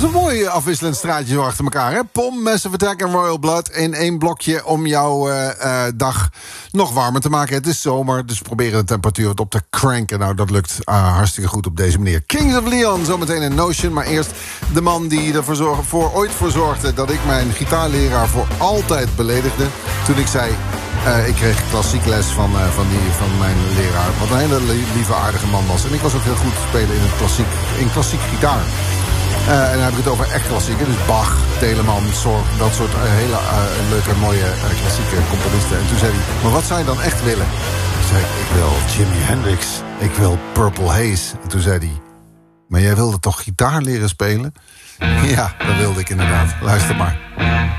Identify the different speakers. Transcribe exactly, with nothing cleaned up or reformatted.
Speaker 1: is een mooi afwisselend straatje zo achter elkaar, hè? Pom, Massive Attack en Royal Blood in één blokje om jouw uh, uh, dag nog warmer te maken. Het is zomer, dus proberen de temperatuur wat op te cranken. Nou, dat lukt uh, hartstikke goed op deze manier. Kings of Leon, zometeen in Notion. Maar eerst de man die ervoor zorg, voor, ooit voor zorgde dat ik mijn gitaarleraar voor altijd beledigde. Toen ik zei, uh, ik kreeg klassiek les van, uh, van, die, van mijn leraar. Wat een hele lieve, aardige man was. En ik was ook heel goed spelen in, het klassiek, in klassiek gitaar. Uh, en dan heb ik het over echt klassieke. Dus Bach, Telemans, Zorg, dat soort uh, hele uh, leuke, mooie uh, klassieke componisten. En toen zei hij, maar wat zou je dan echt willen? Toen zei ik, ik wil Jimi Hendrix. Ik wil Purple Haze. En toen zei hij, maar jij wilde toch gitaar leren spelen? Ja, dat wilde ik inderdaad. Luister maar.